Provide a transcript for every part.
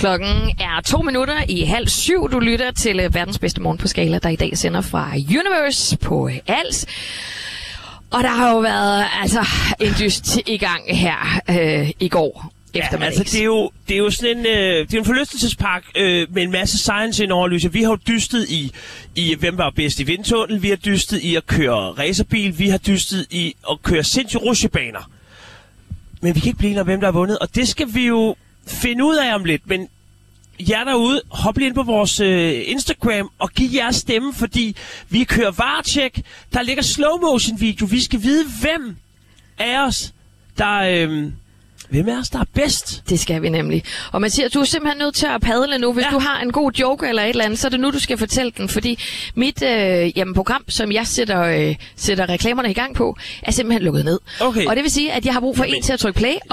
Klokken er 6:02. Du lytter til verdens bedste morgen på Skala, der i dag sender fra Universe på Als. Og der har jo været en dyst i gang her i går. Ja, det er jo sådan en, det er en forlystelsespark med en masse science indover, Louise. Vi har jo dystet i hvem var bedst i vindtunnel, vi har dystet i at køre racerbil, vi har dystet i at køre sindssyge rutsjebaner. Men vi kan ikke blive enige om, hvem der har vundet, og det skal vi jo finde ud af om lidt. Men jer derude, hop lige ind på vores Instagram og giv jeres stemme, fordi vi kører varetjek. Der ligger slow motion video. Vi skal vide, hvem af os, hvem er os, der er bedst? Det skal vi nemlig. Og Mathias, du er simpelthen nødt til at padle nu. Hvis du har en god joke eller et eller andet, så er det nu, du skal fortælle den. Fordi mit program, som jeg sætter reklamerne i gang på, er simpelthen lukket ned. Okay. Og det vil sige, at jeg har brug for en til at trykke play.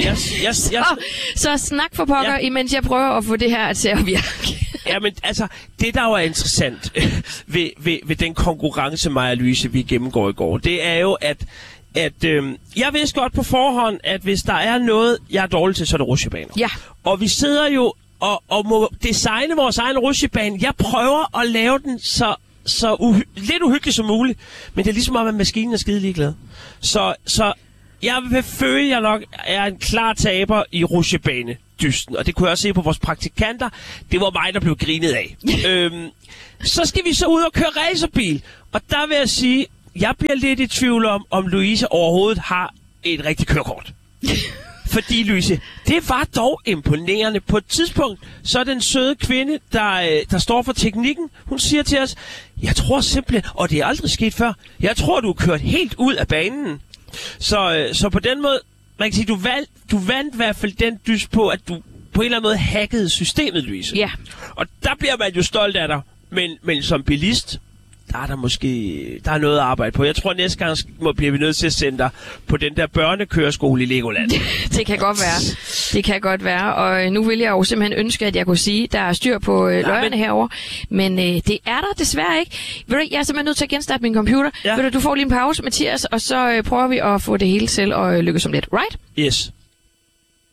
Så snak for pokker, imens jeg prøver at få det her til at virke. Jamen, det der jo er interessant ved den konkurrence, mig og Louise, vi gennemgår i går, det er jo, at jeg vidste godt på forhånd, at hvis der er noget, jeg er dårlig til, så er det rutsjebaner. Ja. Og vi sidder jo og må designe vores egen rutsjebane. Jeg prøver at lave den lidt uhyggelig som muligt, men det er ligesom om, at maskinen er skide ligeglad. Så jeg vil føle, at jeg nok er en klar taber i rutsjebanedysten, og det kunne jeg også se på vores praktikanter. Det var mig, der blev grinet af. Så skal vi så ud og køre racerbil, og der vil jeg sige, jeg bliver lidt i tvivl om Louise overhovedet har et rigtigt kørekort. Fordi Louise, det var dog imponerende. På et tidspunkt, så er den søde kvinde, der står for teknikken, hun siger til os, jeg tror simpelthen, og det er aldrig sket før, jeg tror, du har kørt helt ud af banen. Så på den måde, man kan sige, du vandt i hvert fald den dys på, at du på en eller anden måde hackede systemet, Louise. Ja. Og der bliver man jo stolt af dig, men som bilist, der er noget at arbejde på. Jeg tror, næste gang bliver vi nødt til at sende dig på den der børnekøreskole i Legoland. Det kan godt være. Det kan godt være. Og nu vil jeg jo simpelthen ønske, at jeg kunne sige, at der er styr på løjerne herovre. Men det er der desværre ikke. Ved du, jeg er simpelthen nødt til at genstarte min computer. Ja. Ved du får lige en pause, Mathias, og så prøver vi at få det hele til at lykkes om lidt. Right? Yes.